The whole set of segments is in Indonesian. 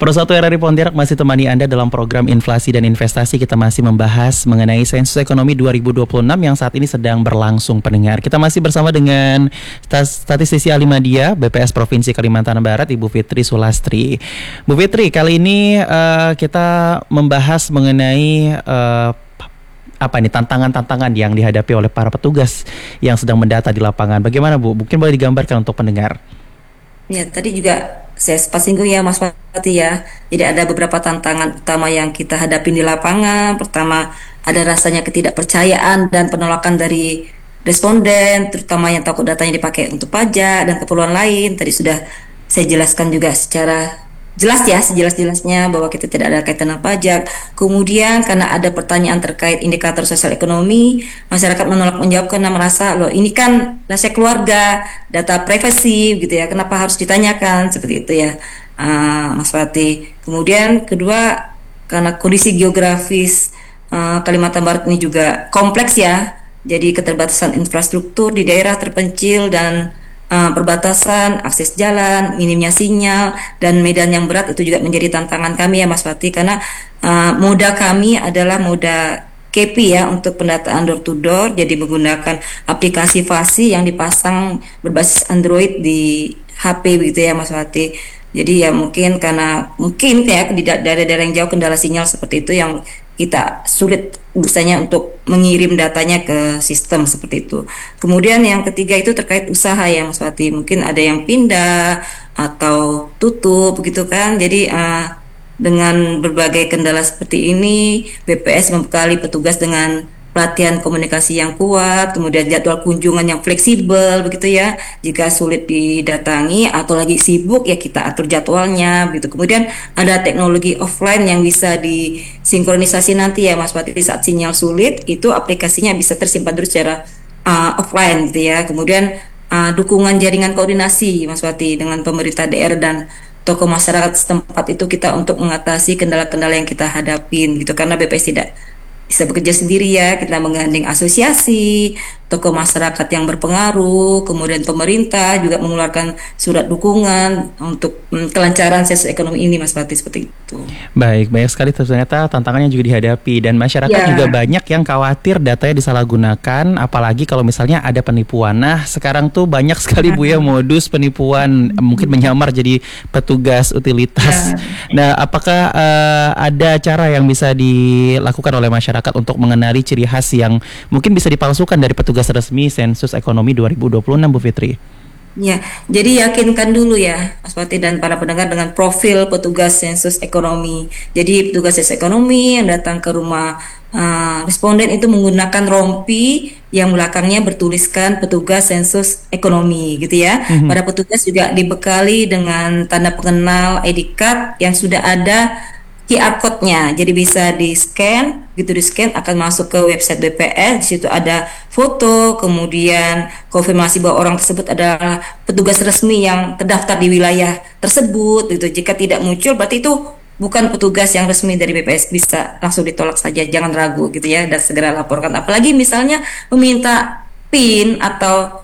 Persatu RRI Pontianak masih temani Anda dalam program Inflasi dan Investasi. Kita masih membahas mengenai sensus ekonomi 2026 yang saat ini sedang berlangsung, pendengar. Kita masih bersama dengan statistisi ahli media BPS Provinsi Kalimantan Barat, Ibu Fitri Sulastri. Bu Fitri, kali ini kita membahas mengenai tantangan-tantangan yang dihadapi oleh para petugas yang sedang mendata di lapangan. Bagaimana, Bu? Mungkin boleh digambarkan untuk pendengar. Ya, tadi juga saya sempat singgung ya Mas Fatih ya. Jadi ada beberapa tantangan utama yang kita hadapi di lapangan. Pertama, ada rasanya ketidakpercayaan dan penolakan dari responden, terutama yang takut datanya dipakai untuk pajak dan keperluan lain. Tadi sudah saya jelaskan juga secara jelas ya, sejelas-jelasnya bahwa kita tidak ada kaitan dengan pajak. Kemudian karena ada pertanyaan terkait indikator sosial ekonomi, masyarakat menolak menjawab karena merasa, loh ini kan rahasia keluarga, data privasi gitu ya, kenapa harus ditanyakan, seperti itu ya, Mas Fatih. Kemudian kedua, karena kondisi geografis Kalimantan Barat ini juga kompleks ya, jadi keterbatasan infrastruktur di daerah terpencil dan perbatasan, akses jalan, minimnya sinyal, dan medan yang berat itu juga menjadi tantangan kami ya Mas Fatih, karena moda kami adalah moda KP ya untuk pendataan door to door, jadi menggunakan aplikasi Fasi yang dipasang berbasis Android di HP begitu ya Mas Fatih. Jadi ya mungkin ya di daerah-daerah yang jauh kendala sinyal seperti itu yang kita sulit misalnya untuk mengirim datanya ke sistem seperti itu. Kemudian yang ketiga itu terkait usaha ya Mas Fatih. Mungkin ada yang pindah atau tutup gitu kan. Jadi dengan berbagai kendala seperti ini, BPS membekali petugas dengan pelatihan komunikasi yang kuat, kemudian jadwal kunjungan yang fleksibel begitu ya. Jika sulit didatangi atau lagi sibuk ya kita atur jadwalnya begitu. Kemudian ada teknologi offline yang bisa disinkronisasi nanti ya Mas Fatih, saat sinyal sulit itu aplikasinya bisa tersimpan dulu secara offline gitu ya. Kemudian dukungan jaringan koordinasi Mas Fatih dengan pemerintah daerah dan tokoh masyarakat setempat itu kita untuk mengatasi kendala-kendala yang kita hadapin gitu, karena BPS tidak bisa bekerja sendiri ya, kita menggandeng asosiasi, tokoh masyarakat yang berpengaruh, kemudian pemerintah juga mengeluarkan surat dukungan untuk kelancaran sensus ekonomi ini Mas Fatih, seperti itu. Baik, banyak sekali ternyata tantangannya juga dihadapi dan masyarakat juga banyak yang khawatir datanya disalahgunakan, apalagi kalau misalnya ada penipuan. Nah, sekarang tuh banyak sekali Bu ya modus penipuan, mungkin menyamar jadi petugas utilitas. Nah, apakah ada cara yang bisa dilakukan oleh masyarakat untuk mengenali ciri khas yang mungkin bisa dipalsukan dari petugas resmi sensus ekonomi 2026, Bu Fitri? Ya, jadi yakinkan dulu ya Mas Fatih dan para pendengar dengan profil petugas sensus ekonomi. Jadi petugas sensus ekonomi yang datang ke rumah responden itu menggunakan rompi yang belakangnya bertuliskan petugas sensus ekonomi gitu ya. Para petugas juga dibekali dengan tanda pengenal ID card yang sudah ada QR code-nya, jadi bisa di-scan, gitu di-scan akan masuk ke website BPS, di situ ada foto, kemudian konfirmasi bahwa orang tersebut adalah petugas resmi yang terdaftar di wilayah tersebut, gitu. Jika tidak muncul, berarti itu bukan petugas yang resmi dari BPS, bisa langsung ditolak saja, jangan ragu gitu ya, dan segera laporkan. Apalagi misalnya meminta PIN atau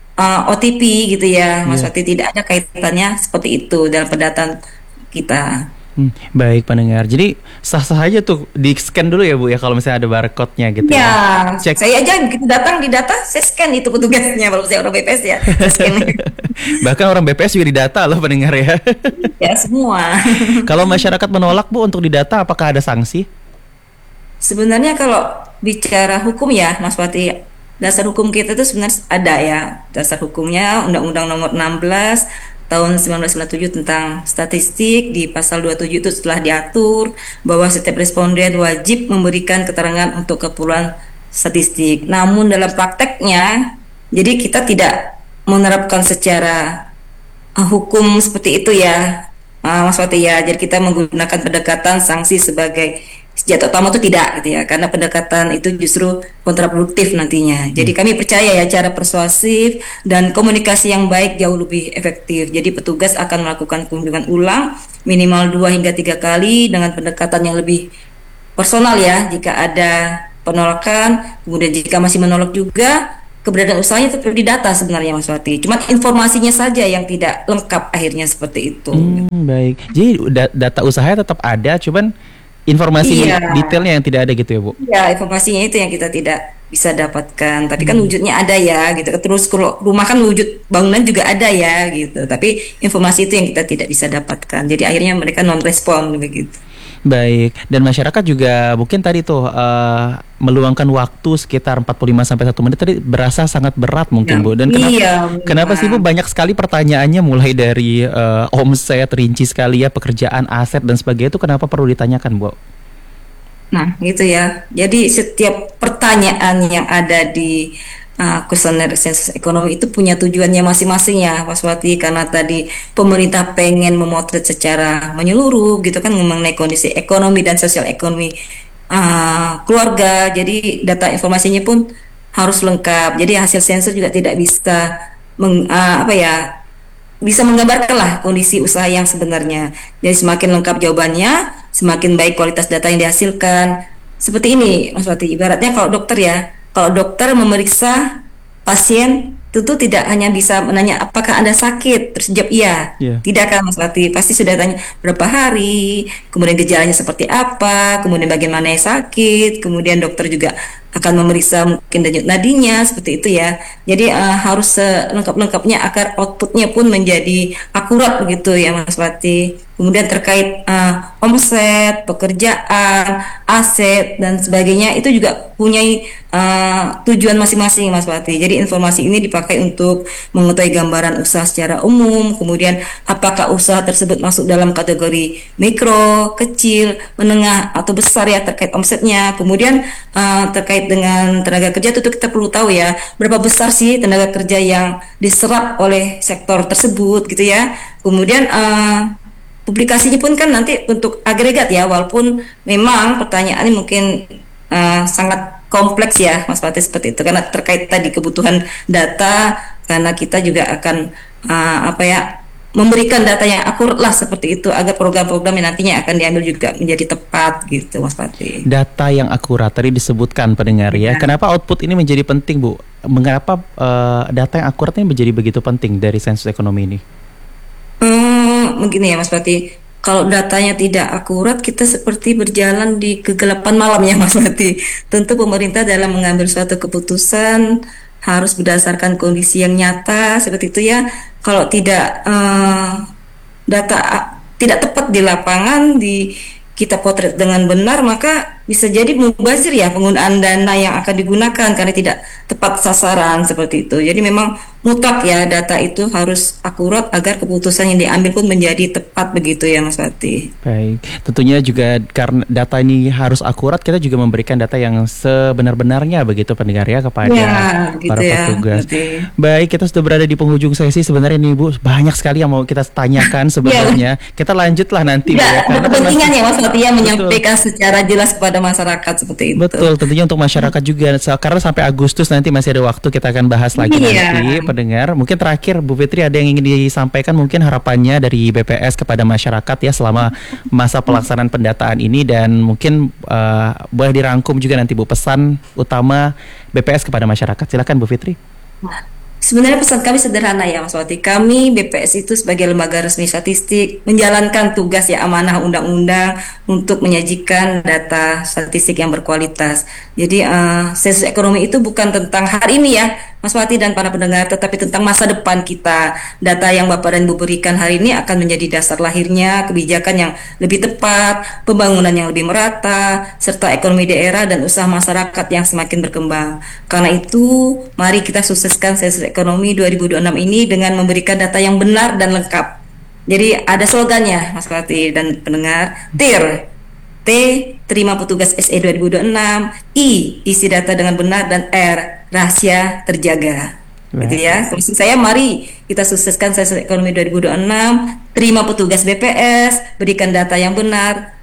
OTP gitu ya, Mas Fatih, tidak ada kaitannya seperti itu dalam pendataan kita. Baik pendengar, jadi sah-sah aja tuh di scan dulu ya Bu ya kalau misalnya ada barcode-nya gitu ya. Cek. Saya aja gitu datang di data, saya scan itu petugasnya kalau saya orang BPS ya. Bahkan orang BPS juga didata loh pendengar ya. Ya semua. Kalau masyarakat menolak Bu untuk didata, apakah ada sanksi? Sebenarnya kalau bicara hukum ya Mas Fatih, dasar hukum kita itu sebenarnya ada ya. Dasar hukumnya Undang-Undang Nomor 16 tahun 1997 tentang statistik, di pasal 27 itu setelah diatur bahwa setiap responden wajib memberikan keterangan untuk keperluan statistik. Namun dalam prakteknya, jadi kita tidak menerapkan secara hukum seperti itu ya, Mas Fatih ya. Jadi kita menggunakan pendekatan sanksi sebagai senjata utama itu tidak gitu ya, karena pendekatan itu justru kontraproduktif nantinya. Jadi kami percaya ya cara persuasif dan komunikasi yang baik jauh lebih efektif. Jadi petugas akan melakukan kunjungan ulang minimal 2 hingga 3 kali dengan pendekatan yang lebih personal ya. Jika ada penolakan, kemudian jika masih menolak juga, keberadaan usahanya tetap di data sebenarnya Mas Wati. Cuma informasinya saja yang tidak lengkap akhirnya seperti itu. Baik. Jadi data usahanya tetap ada, cuman informasi Iya, detailnya yang tidak ada gitu ya, Bu? iya informasinya itu yang kita tidak bisa dapatkan. Tapi kan wujudnya ada ya gitu. Terus kalau rumah kan wujud bangunan juga ada ya gitu. Tapi informasi itu yang kita tidak bisa dapatkan. Jadi akhirnya mereka non respon begitu. Baik, dan masyarakat juga mungkin tadi tuh meluangkan waktu sekitar 45 sampai 1 menit tadi berasa sangat berat Ya, mungkin Bu. Dan iya, kenapa sih Bu memang. banyak sekali pertanyaannya mulai dari omset, rinci sekali ya, pekerjaan, aset dan sebagainya itu kenapa perlu ditanyakan Bu? Nah, gitu ya. Jadi setiap pertanyaan yang ada di kuesioner sensus ekonomi itu punya tujuannya masing-masing ya, Mas Wati. Karena tadi pemerintah pengen memotret secara menyeluruh, gitu kan, mengenai kondisi ekonomi dan sosial ekonomi keluarga. Jadi data informasinya pun harus lengkap. Jadi hasil sensus juga tidak bisa apa ya, bisa menggambarkan lah kondisi usaha yang sebenarnya. Jadi semakin lengkap jawabannya, semakin baik kualitas data yang dihasilkan. Seperti ini, Mas Wati. Ibaratnya kalau dokter ya, kalau dokter memeriksa pasien, tentu tidak hanya bisa menanya apakah Anda sakit, terus jawab iya. Iya. Tidak kan, Mas Wati? Pasti sudah tanya berapa hari, kemudian gejalanya seperti apa, kemudian bagaimana yang sakit, kemudian dokter juga akan memeriksa mungkin denyut nadinya seperti itu ya. Jadi harus selengkap-lengkapnya agar outputnya pun menjadi akurat begitu ya Mas Wati. Kemudian terkait omset, pekerjaan, aset dan sebagainya itu juga punya tujuan masing-masing Mas Wati. Jadi informasi ini dipakai untuk mengetahui gambaran usaha secara umum, kemudian apakah usaha tersebut masuk dalam kategori mikro, kecil, menengah atau besar ya terkait omsetnya. Kemudian terkait dengan tenaga kerja itu kita perlu tahu ya berapa besar sih tenaga kerja yang diserap oleh sektor tersebut gitu ya. Kemudian publikasinya pun kan nanti untuk agregat ya, walaupun memang pertanyaannya mungkin sangat kompleks ya Mas Fatih seperti itu karena terkait tadi kebutuhan data, karena kita juga akan apa ya, memberikan data yang akurat lah seperti itu agar program-program yang nantinya akan diambil juga menjadi tepat gitu Mas Fatih. Data yang akurat tadi disebutkan pendengar ya. Ya. Kenapa output ini menjadi penting Bu? Mengapa data yang akurat ini menjadi begitu penting dari sensus ekonomi ini? Begini ya Mas Fatih, kalau datanya tidak akurat kita seperti berjalan di kegelapan malam ya Mas Fatih. Tentu pemerintah dalam mengambil suatu keputusan harus berdasarkan kondisi yang nyata seperti itu ya. Kalau tidak data tidak tepat di lapangan, kita potret dengan benar, maka bisa jadi mubazir ya penggunaan dana yang akan digunakan karena tidak tepat sasaran seperti itu. Jadi memang mutlak ya data itu harus akurat agar keputusan yang diambil pun menjadi tepat begitu ya Mas Wati. Baik, tentunya juga karena data ini harus akurat, kita juga memberikan data yang sebenar-benarnya begitu pendengar ya kepada Ya, gitu para ya. petugas. Berarti. Baik, kita sudah berada di penghujung sesi sebenarnya nih Bu. Banyak sekali yang mau kita tanyakan sebenarnya. Kita lanjutlah nanti Bu ya. Tidak, ada Karena kan kepentingan masih ya Mas Wati ya betul. menyampaikan secara jelas kepada masyarakat seperti itu. Betul, tentunya untuk masyarakat juga karena sampai Agustus nanti masih ada waktu kita akan bahas lagi Iya. nanti pendengar. Mungkin terakhir Bu Fitri ada yang ingin disampaikan mungkin harapannya dari BPS kepada masyarakat ya selama masa pelaksanaan pendataan ini dan mungkin boleh dirangkum juga nanti Bu pesan utama BPS kepada masyarakat. Silakan Bu Fitri. Sebenarnya pesan kami sederhana ya Mas Wati. Kami BPS itu sebagai lembaga resmi statistik menjalankan tugas ya amanah undang-undang untuk menyajikan data statistik yang berkualitas. Jadi sensus ekonomi itu bukan tentang hari ini ya Mas Wati dan para pendengar, tetapi tentang masa depan kita. Data yang Bapak dan Ibu berikan hari ini akan menjadi dasar lahirnya kebijakan yang lebih tepat, pembangunan yang lebih merata, serta ekonomi daerah dan usaha masyarakat yang semakin berkembang. Karena itu, mari kita sukseskan sensus ekonomi 2026 ini dengan memberikan data yang benar dan lengkap. Jadi ada slogannya Mas Wati dan pendengar, TIR. T, terima petugas SE 2026, I, isi data dengan benar, dan R, rahasia terjaga. Gitu ya. Terus saya mari kita sukseskan sensus ekonomi 2026, terima petugas BPS, berikan data yang benar,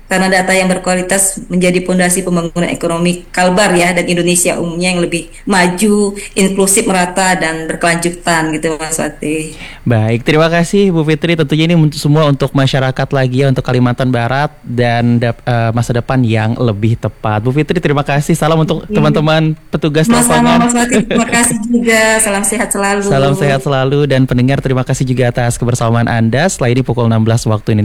karena data yang berkualitas menjadi fondasi pembangunan ekonomi Kalbar ya dan Indonesia umumnya yang lebih maju, inklusif, merata dan berkelanjutan gitu Mas Wati. Baik, terima kasih Bu Fitri. Tentunya ini semua untuk masyarakat lagi ya, untuk Kalimantan Barat dan masa depan yang lebih tepat. Bu Fitri, terima kasih. Salam untuk teman-teman petugas Sama-sama lapangan. Mas Wati, terima kasih juga. Salam sehat selalu. Salam sehat selalu dan pendengar terima kasih juga atas kebersamaan Anda. Setelah ini pukul 16 waktu Indonesia